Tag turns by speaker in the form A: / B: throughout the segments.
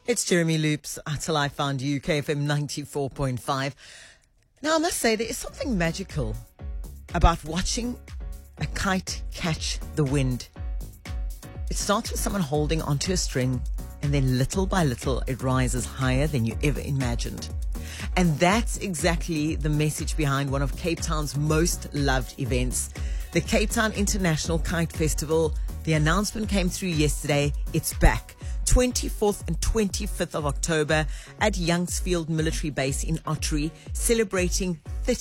A: It's Jeremy Loops, Till I Found You, KFM 94.5. Now, I must say, there is something magical about watching a kite catch the wind. It starts with someone holding onto a string, and then little by little, it rises higher than you ever imagined. And that's exactly the message behind one of Cape Town's most loved events, the Cape Town International Kite Festival. The announcement came through yesterday. It's back. 24th and 25th of October at Youngsfield Military Base in Ottery, celebrating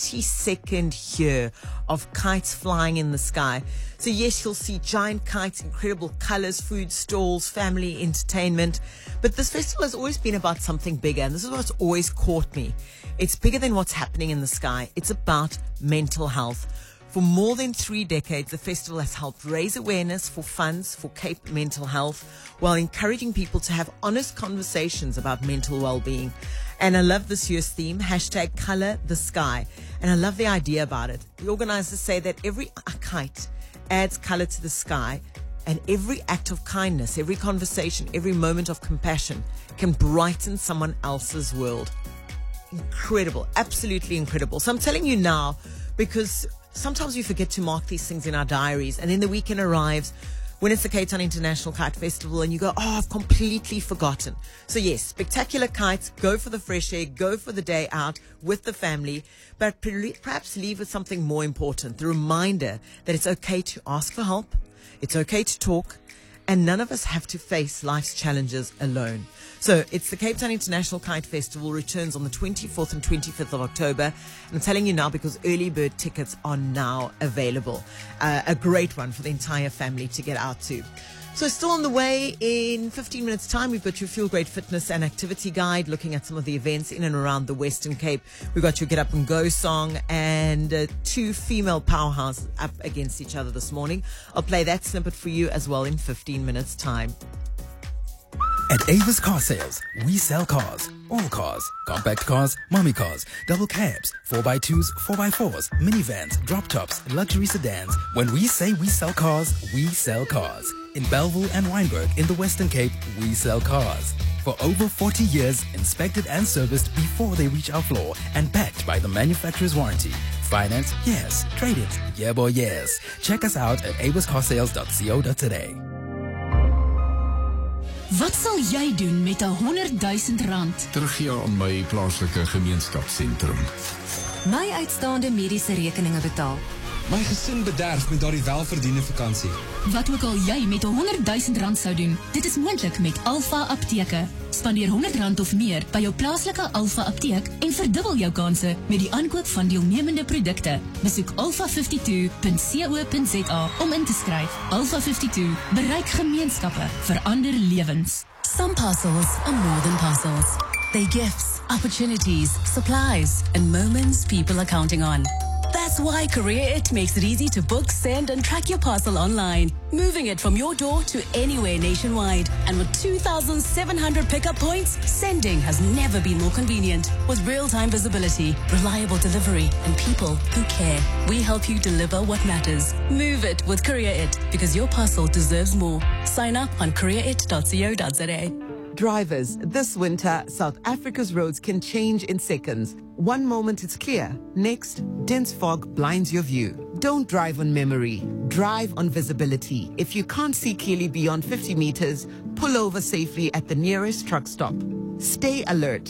A: 32nd year of kites flying in the sky. So yes, you'll see giant kites, incredible colors, food stalls, family entertainment. But this festival has always been about something bigger, and this is what's always caught me. It's bigger than what's happening in the sky. It's about mental health. For more than 3 decades, the festival has helped raise awareness for funds for Cape mental health while encouraging people to have honest conversations about mental well-being. And I love this year's theme, #ColorTheSky. And I love the idea about it. The organizers say that every kite adds color to the sky, and every act of kindness, every conversation, every moment of compassion can brighten someone else's world. Incredible, absolutely incredible. So I'm telling you now because sometimes we forget to mark these things in our diaries, and then the weekend arrives when it's the Cape Town International Kite Festival and you go, oh, I've completely forgotten. So yes, spectacular kites, go for the fresh air, go for the day out with the family, but perhaps leave with something more important, the reminder that it's okay to ask for help, it's okay to talk, and none of us have to face life's challenges alone. So it's the Cape Town International Kite Festival, returns on the 24th and 25th of October. And I'm telling you now because early bird tickets are now available. A great one for the entire family to get out to. So still on the way, in 15 minutes time, we've got your Feel Great Fitness and Activity Guide, looking at some of the events in and around the Western Cape. We've got your Get Up and Go song and 2 female powerhouses up against each other this morning. I'll play that snippet for you as well in 15 minutes time.
B: At Avis Car Sales, we sell cars. All cars. Compact cars, mommy cars, double cabs, 4x2s, 4x4s, minivans, drop tops, luxury sedans. When we say we sell cars, we sell cars. In Belleville and Wynberg in the Western Cape, we sell cars. For over 40 years, inspected and serviced before they reach our floor and backed by the manufacturer's warranty. Finance? Yes. Trade-ins? Yeah boy, yes. Check us out at aviscarsales.co.za.
C: Wat sal jy doen met R100,000?
D: Teruggee aan my plaaslike gemeenskapssentrum.
E: My uitstaande mediese rekeninge betaal.
F: My gesin bederf met daardie welverdiende vakansie.
C: Wat ook al jy met R100,000 sou doen, dit is moontlik met Alpha Apteke. Spandeer R100 of meer by jou plaaslike Alpha Apteek en verdubbel jou kanse met die aankoop van deelnemende produkte. Besoek alpha52.co.za om in te skryf. Alpha 52 bereik gemeenskappe, verander lewens.
E: Some parcels are more than parcels. They're gifts, opportunities, supplies, and moments people are counting on. That's why CourierIt makes it easy to book, send, and track your parcel online, moving it from your door to anywhere nationwide. And with 2,700 pickup points, sending has never been more convenient. With real-time visibility, reliable delivery, and people who care, we help you deliver what matters. Move it with CourierIt, because your parcel deserves more. Sign up on courierit.co.za.
G: Drivers, this winter, South Africa's roads can change in seconds. One moment it's clear, next, dense fog blinds your view. Don't drive on memory, drive on visibility. If you can't see clearly beyond 50 meters, pull over safely at the nearest truck stop. Stay alert.